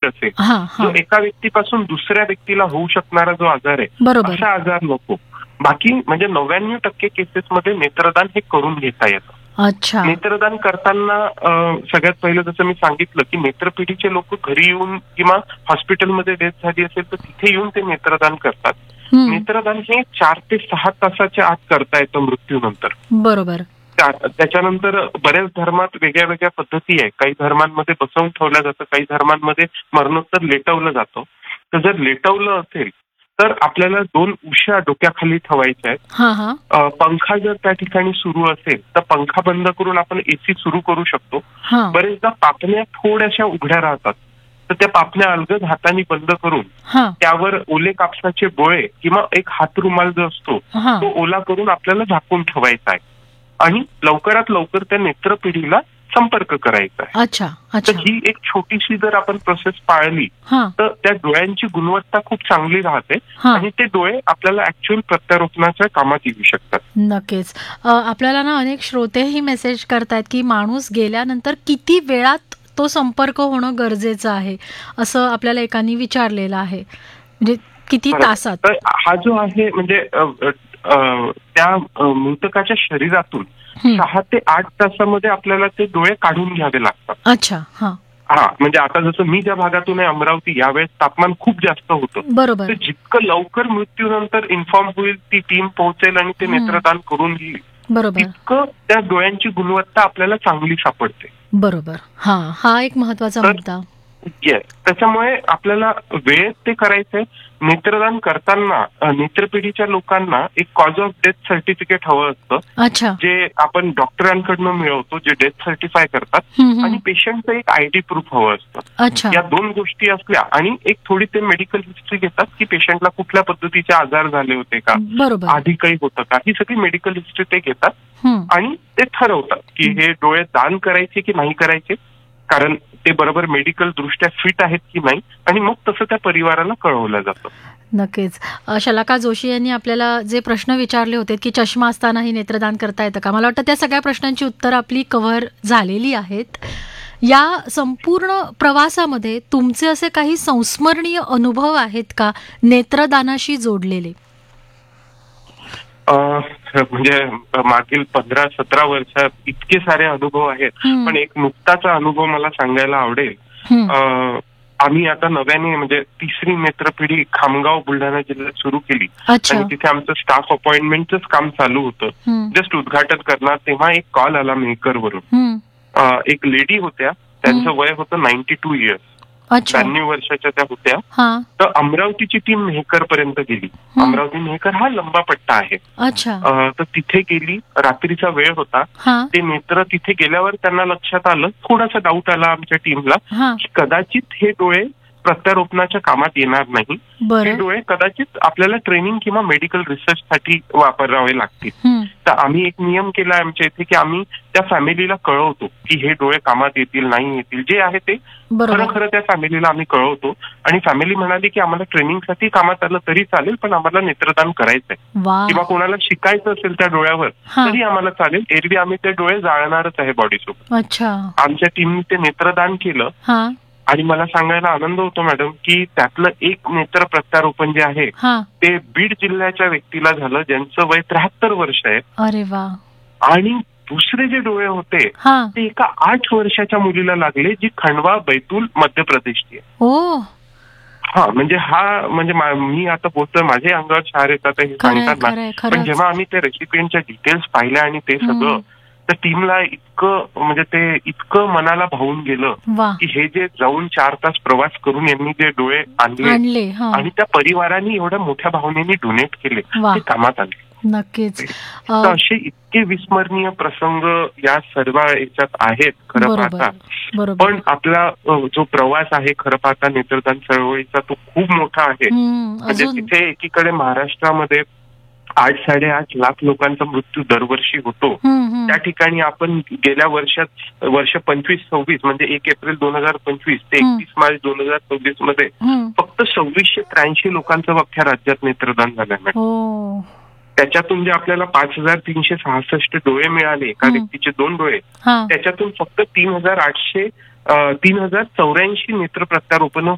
असेल, जो एका व्यक्तीपासून दुसऱ्या व्यक्तीला होऊ शकणारा जो आजार आहे, असा आजार नको. बाकी म्हणजे 99% केसेसमध्ये नेत्रदान हे करून घेता येतं. अच्छा. नेत्रदान करताना सगळ्यात पहिलं जसं मी सांगितलं की नेत्रपिढीचे लोक घरी येऊन किंवा हॉस्पिटलमध्ये डेथ झाली असेल तर तिथे येऊन ते नेत्रदान करतात. नेत्रदान हे 4 ते 6 तासाच्या आत करता येतं मृत्यूनंतर. बरोबर. त्याच्यानंतर बऱ्याच धर्मात वेगळ्या वेगळ्या पद्धती आहे. काही धर्मांमध्ये बसवून ठेवलं जातं, काही धर्मांमध्ये मरणोत्तर लेटवलं जातं. तर जर लेटवलं असेल तर आपल्याला 2 उश्या डोक्याखाली ठेवायच्या आहेत. पंखा जर त्या ठिकाणी सुरू असेल तर पंखा बंद करून आपण एसी सुरू करू शकतो. बरेचदा पापण्या थोड्याशा उघड्या राहतात, तर त्या पापण्या अलगद हाताने बंद करून त्यावर ओले कापसाचे बोळे किंवा एक हातरुमाल जो असतो तो ओला करून आपल्याला झाकून ठेवायचा आहे आणि लवकरात लवकर त्या नेत्रपिढीला संपर्क करायचा आहे. अच्छा. तर ही एक छोटीशी जर आपण प्रोसेस पाळली तर त्या डोळ्यांची गुणवत्ता खूप चांगली राहते आणि ते डोळे आपल्याला ऍक्च्युअल प्रत्यारोपणाच्या कामात येऊ शकतात. नक्कीच. आपल्याला ना अनेक श्रोतेही मेसेज करतायत की माणूस गेल्यानंतर किती वेळात तो संपर्क होणं गरजेचं आहे असं आपल्याला एकाने विचारलेलं आहे, म्हणजे किती तासात? हा जो आहे म्हणजे त्या मृतकाच्या शरीरातून 6 ते 8 तासामध्ये आपल्याला ते डोळे काढून घ्यावे लागतात. अच्छा. म्हणजे आता जसं मी ज्या भागातून आहे अमरावती, यावेळेस तापमान खूप जास्त होतं. बरोबर. तर जितकं लवकर मृत्यूनंतर इन्फॉर्म होईल, ती टीम पोहोचेल आणि ते नेत्रदान करून घेईल, तितकं त्या डोळ्यांची गुणवत्ता आपल्याला चांगली सापडते. बरोबर. हा एक महत्वाचा मुद्दा. येस. त्याच्यामुळे आपल्याला वेळेत ते करायचंय. नेत्रदान करताना नेत्रपिढीच्या लोकांना एक कॉज ऑफ डेथ सर्टिफिकेट हवं असतं, जे आपण डॉक्टरांकडनं मिळवतो, जे डेथ सर्टिफाय करतात, आणि पेशंटचं एक आयडी प्रूफ हवं असतं. या 2 गोष्टी असल्या आणि एक थोडी ते मेडिकल हिस्ट्री घेतात की पेशंटला कुठल्या पद्धतीचे आजार झाले होते का, आधी काही होतं का, ही सगळी मेडिकल हिस्ट्री ते घेतात आणि ते ठरवतात की हे डोळे दान करायचे की नाही करायचे, कारण ते बरोबर मेडिकल दृष्ट्या फिट आहेत की नाही, आणि मग तसं त्या परिवाराला कळवलं जातं. नक्कीच. शलाका जोशी यांनी आपल्याला जे प्रश्न विचारले होते की चष्मा असतानाही नेत्रदान करता येतं का, मला वाटतं त्या सगळ्या प्रश्नांची उत्तरं आपली कव्हर झालेली आहेत. या संपूर्ण प्रवासामध्ये तुमचे असे काही संस्मरणीय अनुभव आहेत का नेत्रदानाशी जोडलेले? म्हणजे मागील 15-17 वर्षात इतके सारे अनुभव आहेत, पण एक नुकताचा अनुभव मला सांगायला आवडेल. आम्ही आता नव्याने म्हणजे 3री नेत्रपिढी खामगाव बुलढाणा जिल्ह्यात सुरू केली आणि तिथे आमचं स्टाफ अपॉइंटमेंटच काम चालू होतं. जस्ट उद्घाटन करणार तेव्हा एक कॉल आला मेहकरवरून. एक लेडी होत्या, त्यांचं वय होतं 92 इयर्स, 92 वर्षाच्या त्या होत्या. तर अमरावतीची टीम मेहकर पर्यंत गेली. अमरावती मेहकर हा लंबा पट्टा आहे. तर तिथे गेली, रात्रीचा वेळ होता. ते नेत्र तिथे गेल्यावर त्यांना लक्षात आलं, थोडासा डाऊट आला आमच्या टीमला की कदाचित हे डोळे प्रत्यारोपणाच्या कामात येणार नाही. हे डोळे कदाचित आपल्याला ट्रेनिंग किंवा मेडिकल रिसर्च साठी वापरावे लागतील. तर आम्ही एक नियम केला आमच्या इथे की आम्ही त्या फॅमिलीला कळवतो की हे डोळे कामात येतील नाही येतील, जे आहे ते खरं त्या फॅमिलीला आम्ही कळवतो. आणि फॅमिली म्हणाली की आम्हाला ट्रेनिंगसाठी कामात आलं तरी चालेल, पण आम्हाला नेत्रदान करायचंय किंवा कोणाला शिकायचं असेल त्या डोळ्यावर तरी आम्हाला चालेल. एरवी आम्ही ते डोळे जाळणारच आहे बॉडीसोबत. आमच्या टीमने ते नेत्रदान केलं आणि मला सांगायला आनंद होतो मॅडम की त्यातलं एक नेत्र प्रत्यारोपण जे आहे ते बीड जिल्ह्याच्या व्यक्तीला झालं, ज्यांचं वय 73 वर्ष आहे. अरे वा. आणि दुसरे जे डोळे होते ते एका 8 वर्षाच्या मुलीला लागले, जी खंडवा बैतूल मध्य प्रदेशची आहे. म्हणजे मी आता बोलतोय, माझे अंगावर शहारे येतात हे सांगताना, पण जेव्हा आम्ही त्या रेसिपियंटच्या डिटेल्स पाहिल्या आणि ते सगळं, तर टीमला इतकं मनाला भावून गेलं की हे जे जाऊन 4 तास प्रवास करून यांनी जे डोळे आणले आणि त्या परिवारांनी एवढ्या मोठ्या भावनेने डोनेट केले, ते कामात आले. नक्कीच. असे इतके विस्मरणीय प्रसंग या सर्व याच्यात आहेत खरं पाहता. पण आपला जो प्रवास आहे खरं पाहता नेत्रदान चळवळीचा, तो खूप मोठा आहे. म्हणजे तिथे एकीकडे महाराष्ट्रामध्ये 8-8.5 लाख लोकांचा मृत्यू दरवर्षी होतो. त्या ठिकाणी आपण गेल्या वर्षात वर्ष 25-26 म्हणजे 1 एप्रिल 2025 ते 31 मार्च 2026 मध्ये फक्त 2683 लोकांचं अख्ख्या राज्यात नेत्रदान झालं. त्याच्यातून जे आपल्याला 5366 डोळे मिळाले, एका व्यक्तीचे 2 डोळे, त्याच्यातून फक्त 3084 नेत्र प्रत्यारोपण